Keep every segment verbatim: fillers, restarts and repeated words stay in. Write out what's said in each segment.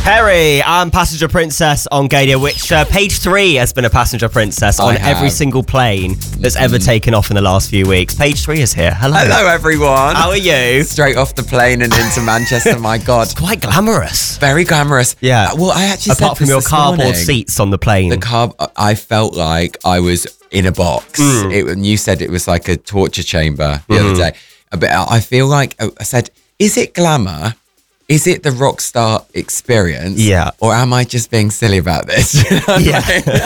Perry, I'm Passenger Princess on Gadia, which uh, Page three has been a Passenger Princess on every single plane that's mm-hmm. ever taken off in the last few weeks. Page three is here. Hello. Hello, everyone. How are you? Straight off the plane and into Manchester, my God. It's quite glamorous. Very glamorous. Yeah. Uh, well, I actually Apart said from your cardboard morning, seats on the plane. The car, I felt like I was in a box. Mm. It, and you said it was like a torture chamber the mm. other day. But I feel like, I said, is it glamour? Is it the rock star experience? Yeah. Or am I just being silly about this? You know yeah.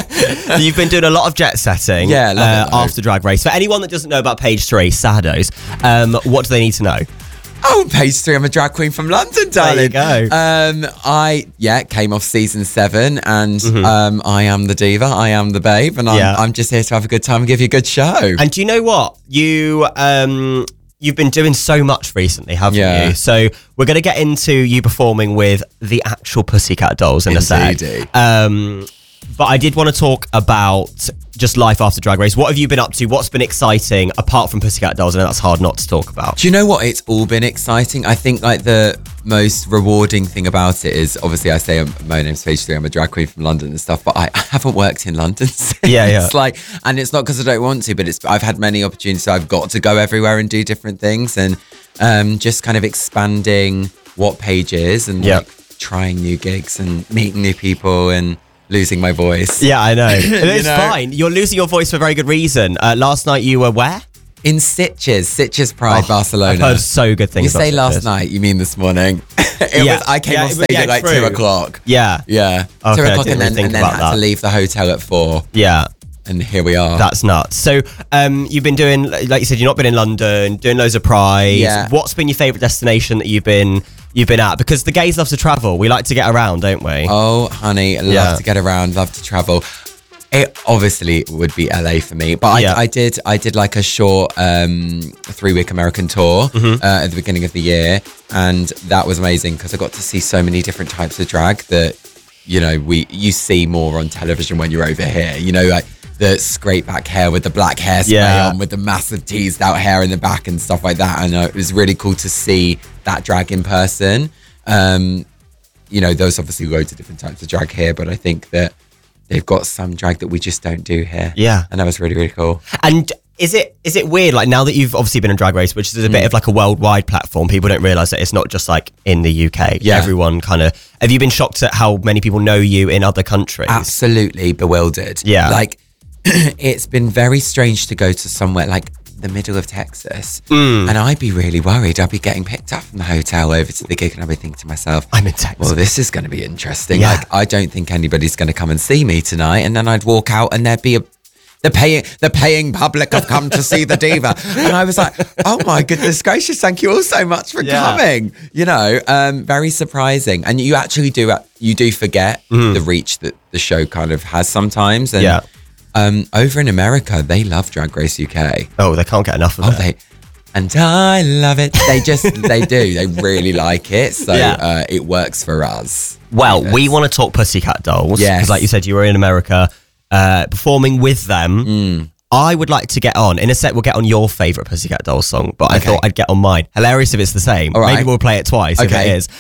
I mean? You've been doing a lot of jet setting yeah, love uh, it, after Drag Race. For anyone that doesn't know about Page three, Sados, um, what do they need to know? Oh, Page three, I'm a drag queen from London, darling. There you go. Um, I, yeah, came off season seven and mm-hmm. um, I am the diva, I am the babe, and I'm, yeah. I'm just here to have a good time and give you a good show. And do you know what? You... Um, You've been doing so much recently, haven't yeah. you? So we're going to get into you performing with the actual Pussycat Dolls in Indeedy. a sec. Um, but I did want to talk about just life after Drag Race. What have you been up to? What's been exciting apart from Pussycat Dolls? I know that's hard not to talk about. Do you know what? It's all been exciting. I think like the most rewarding thing about it is obviously I say I'm, my name's Page three. I'm a drag queen from London and stuff, but I, I haven't worked in London since. Yeah, yeah. It's like, and it's not because I don't want to, but it's I've had many opportunities. So I've got to go everywhere and do different things and um, just kind of expanding what Page is and yep. like trying new gigs and meeting new people and losing my voice. Yeah, I know. It's know? fine. You're losing your voice for a very good reason. Uh, last night you were where? In Sitges, Sitges Pride, oh, Barcelona. I've heard so good things. You say about last Sitges. night, you mean this morning? it yeah. was. I came yeah, off stage yeah, at like true. two o'clock. Yeah, yeah, okay, two o'clock, I didn't and then, really and then about had that. to leave the hotel at four. Yeah. And here we are. That's nuts. So um, you've been doing, like you said, you've not been in London, doing loads of Pride. Yeah. What's been your favourite destination that you've been you've been at? Because the gays love to travel. We like to get around, don't we? Oh, honey, love yeah. to get around, love to travel. It obviously would be L A for me, but I, yeah. I did I did like a short um, three week American tour mm-hmm. uh, at the beginning of the year, and that was amazing because I got to see so many different types of drag that you know we you see more on television when you're over here. You know, like the scrape back hair with the black hairspray yeah. on, with the massive teased out hair in the back and stuff like that. And uh, it was really cool to see that drag in person. Um, you know, there's obviously loads of different types of drag here, but I think that they've got some drag that we just don't do here. Yeah. And that was really, really cool. And is it is it weird, like now that you've obviously been in Drag Race, which is a mm. bit of like a worldwide platform, people don't realise that it's not just like in the U K. Yeah. Everyone kind of, have you been shocked at how many people know you in other countries? Absolutely bewildered. Yeah. Like, it's been very strange to go to somewhere like the middle of Texas mm. and I'd be really worried. I'd be getting picked up from the hotel over to the gig and I'd be thinking to myself, I'm in Texas. Well, this is going to be interesting. Yeah. Like, I don't think anybody's going to come and see me tonight. And then I'd walk out and there'd be a the paying the paying public have come to see the diva. And I was like, oh my goodness gracious, thank you all so much for yeah. coming. You know, um, very surprising. And you actually do you do forget mm. the reach that the show kind of has sometimes. And yeah. Um, over in America, they love Drag Race U K. Oh, they can't get enough of oh, it. They, and I love it. They just, they do. They really like it. So yeah. uh, it works for us. Well, yes. we want to talk Pussycat Dolls. Yes. Because like you said, you were in America uh, performing with them. Mm. I would like to get on. In a sec, we'll get on your favourite Pussycat Dolls song, but okay. I thought I'd get on mine. Hilarious if it's the same. All right. Maybe we'll play it twice okay. if it is.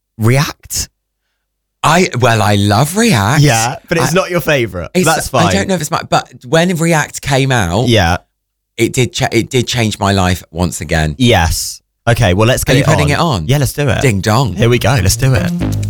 React? I well, I love React. Yeah, but it's I, not your favourite. That's fine. I don't know if it's my. But when React came out, yeah, it did. Cha- it did change my life once again. Yes. Okay. Well, let's get Are you it putting on. it on? Yeah, let's do it. Ding dong. Here we go. Let's do it.